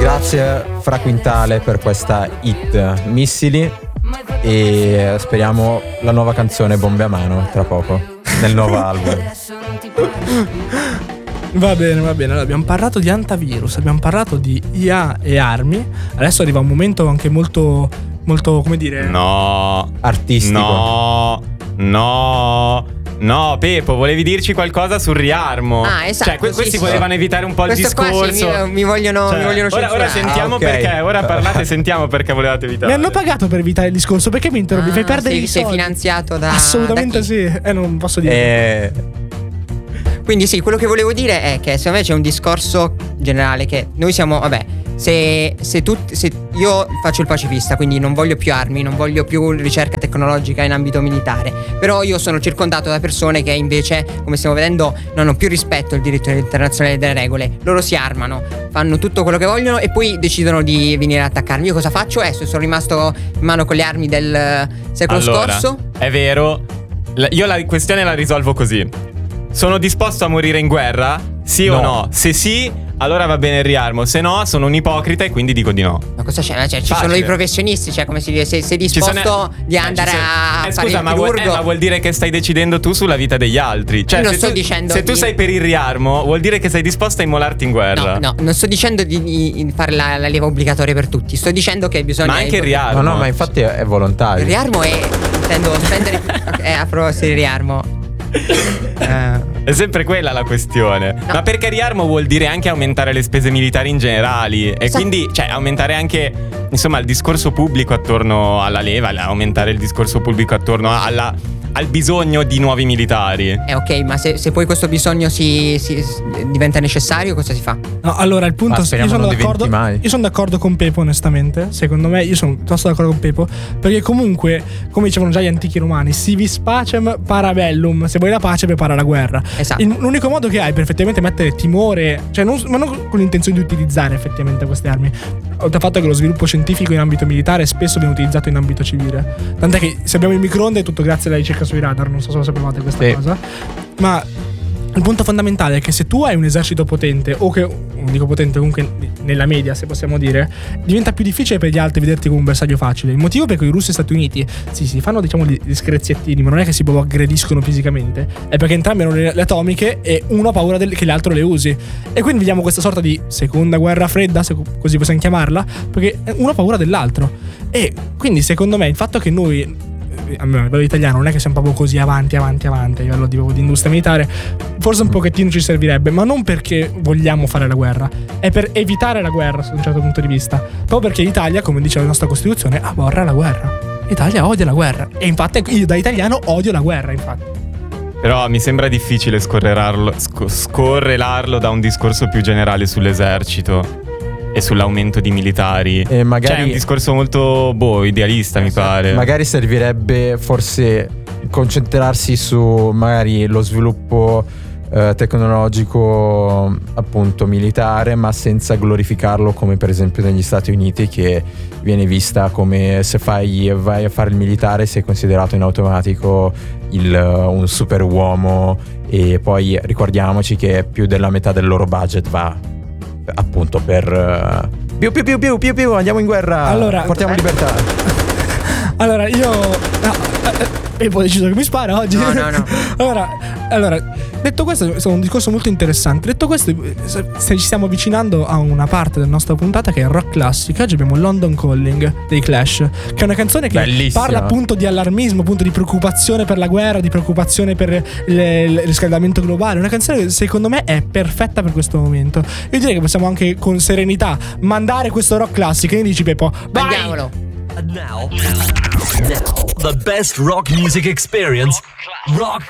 Grazie Fra Quintale per questa hit Missili, e speriamo la nuova canzone Bombe a mano tra poco nel nuovo album. Va bene. Allora, abbiamo parlato di antivirus, abbiamo parlato di IA e armi. Adesso arriva un momento anche molto, come dire, artistico. No, Pepo, volevi dirci qualcosa sul riarmo? Ah, esatto. Cioè, questi volevano evitare un po' il discorso. Qua sì, mi vogliono censurare. Ora sentiamo perché. Ora parlate, sentiamo perché volevate evitare. Mi hanno pagato per evitare il discorso. Perché mi interrompi? Fai perdere i soldi. Sei finanziato da... Assolutamente da sì. Non posso dire. Quindi sì, quello che volevo dire è che secondo me c'è un discorso generale che noi siamo, se io faccio il pacifista, quindi non voglio più armi, non voglio più ricerca tecnologica in ambito militare, però io sono circondato da persone che invece, come stiamo vedendo, non hanno più rispetto del diritto internazionale delle regole. Loro si armano, fanno tutto quello che vogliono e poi decidono di venire ad attaccarmi. Io cosa faccio? Sono rimasto in mano con le armi del secolo scorso. È vero, io la questione la risolvo così: sono disposto a morire in guerra? Sì o no? Se sì, allora va bene il riarmo. Se no, sono un ipocrita e quindi dico di no. Ma cosa c'è? Cioè, ci sono i professionisti, cioè come si dice, sei disposto di andare a fare il chirurgo. Ma vuol dire che stai decidendo tu sulla vita degli altri. Cioè, se tu sei per il riarmo, vuol dire che sei disposto a immolarti in guerra. No, non sto dicendo di fare la leva obbligatoria per tutti. Sto dicendo che bisogna... Ma anche il riarmo. No, ma infatti è volontario. Il riarmo è... intendo spendere... a proposito di riarmo... È sempre quella la questione. No. Ma perché riarmo vuol dire anche aumentare le spese militari in generali. E quindi, cioè, aumentare anche, insomma, il discorso pubblico attorno alla leva, aumentare il discorso pubblico attorno al bisogno di nuovi militari. Ok, ma se poi questo bisogno si diventa necessario, cosa si fa? No, allora il punto, io sono d'accordo con Pepo, onestamente. Secondo me io sono piuttosto d'accordo con Pepo, perché comunque, come dicevano già gli antichi romani, si vis pacem para bellum. Se vuoi la pace, prepara la guerra. Esatto. L'unico modo che hai per effettivamente mettere timore, cioè ma non con l'intenzione di utilizzare effettivamente queste armi, oltre al fatto che lo sviluppo scientifico in ambito militare spesso viene utilizzato in ambito civile. Tant'è che se abbiamo il microonde è tutto grazie alla ricerca sui radar. Non so se lo sapevate questa cosa, ma il punto fondamentale è che se tu hai un esercito potente, o che, non dico potente, comunque nella media, se possiamo dire, diventa più difficile per gli altri vederti come un bersaglio facile. Il motivo per cui i russi e gli Stati Uniti si fanno, diciamo, gli screzziettini, ma non è che si proprio aggrediscono fisicamente, è perché entrambi hanno le atomiche e uno ha paura che l'altro le usi. E quindi vediamo questa sorta di seconda guerra fredda, se così possiamo chiamarla, perché uno ha paura dell'altro. E quindi secondo me il fatto che noi, a livello italiano, non è che siamo proprio così avanti a livello di industria militare, forse un pochettino ci servirebbe, ma non perché vogliamo fare la guerra, è per evitare la guerra da un certo punto di vista, proprio perché l'Italia, come dice la nostra Costituzione, aborra la guerra. L'Italia odia la guerra, e infatti io da italiano odio la guerra, infatti. Però mi sembra difficile scorrelarlo da un discorso più generale sull'esercito e sull'aumento di militari. Magari, cioè, è un discorso molto idealista, mi pare. Magari servirebbe forse concentrarsi su magari lo sviluppo tecnologico, appunto militare, ma senza glorificarlo come per esempio negli Stati Uniti, che viene vista come, se vai a fare il militare sei considerato in automatico un super uomo, e poi ricordiamoci che più della metà del loro budget va appunto per più andiamo in guerra, allora, portiamo libertà. Allora e poi ho deciso che mi spara oggi. No. Allora, detto questo, è un discorso molto interessante. Detto questo, ci stiamo avvicinando a una parte della nostra puntata che è rock classica. Oggi abbiamo London Calling dei Clash, che è una canzone che bellissima, parla appunto di allarmismo, appunto di preoccupazione per la guerra, di preoccupazione per il riscaldamento globale. Una canzone che secondo me è perfetta per questo momento. Io direi che possiamo anche con serenità mandare questo rock classico. E dici, Pepo, vai! Andiamolo! And now, the best rock music experience, Rock